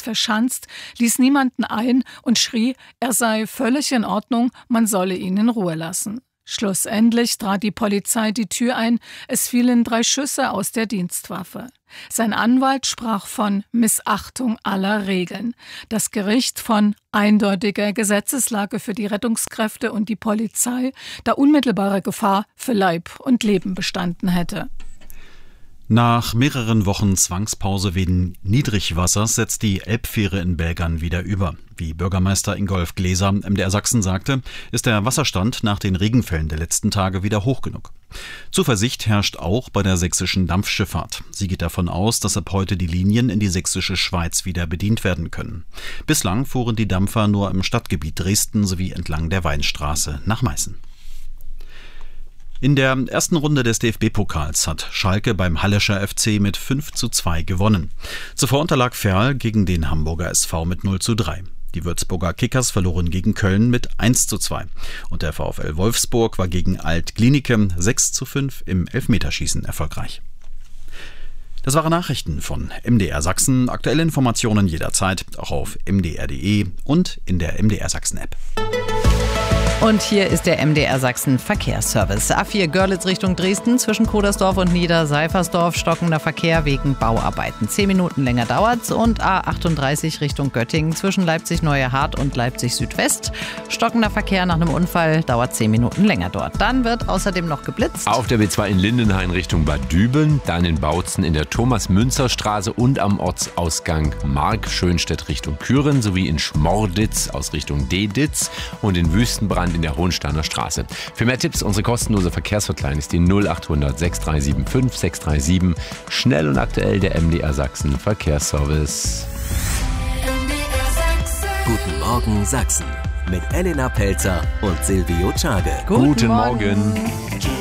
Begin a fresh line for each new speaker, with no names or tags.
verschanzt, ließ niemanden ein und schrie, er sei völlig in Ordnung, man solle ihn in Ruhe lassen. Schlussendlich trat die Polizei die Tür ein, es fielen 3 Schüsse aus der Dienstwaffe. Sein Anwalt sprach von Missachtung aller Regeln. Das Gericht von eindeutiger Gesetzeslage für die Rettungskräfte und die Polizei, da unmittelbare Gefahr für Leib und Leben bestanden hätte.
Nach mehreren Wochen Zwangspause wegen Niedrigwassers setzt die Elbfähre in Belgern wieder über. Wie Bürgermeister Ingolf Gläser MDR Sachsen sagte, ist der Wasserstand nach den Regenfällen der letzten Tage wieder hoch genug. Zuversicht herrscht auch bei der sächsischen Dampfschifffahrt. Sie geht davon aus, dass ab heute die Linien in die sächsische Schweiz wieder bedient werden können. Bislang fuhren die Dampfer nur im Stadtgebiet Dresden sowie entlang der Weinstraße nach Meißen. In der ersten Runde des DFB-Pokals hat Schalke beim Hallischer FC mit 5:2 gewonnen. Zuvor unterlag Verl gegen den Hamburger SV mit 0:3. Die Würzburger Kickers verloren gegen Köln mit 1:2. Und der VfL Wolfsburg war gegen Alt-Glienicke 6:5 im Elfmeterschießen erfolgreich. Das waren Nachrichten von MDR Sachsen. Aktuelle Informationen jederzeit, auch auf mdr.de und in der MDR Sachsen-App.
Und hier ist der MDR Sachsen Verkehrsservice. A4 Görlitz Richtung Dresden zwischen Kodersdorf und Niederseifersdorf stockender Verkehr wegen Bauarbeiten. 10 Minuten länger dauert's. Und A38 Richtung Göttingen zwischen Leipzig-Neue-Hart und Leipzig-Südwest. Stockender Verkehr nach einem Unfall dauert 10 Minuten länger dort. Dann wird außerdem noch geblitzt.
Auf der B2 in Lindenhain Richtung Bad Düben, dann in Bautzen in der Thomas-Münzer-Straße und am Ortsausgang Mark Richtung Küren sowie in Schmorditz aus Richtung Deditz und in Wüstenbrand in der Hohensteiner Straße. Für mehr Tipps, unsere kostenlose Verkehrshotline ist die 0800 6375 637. Schnell und aktuell der MDR Sachsen Verkehrsservice.
Guten Morgen Sachsen mit Elena Pelzer und Silvio Czage.
Guten Morgen.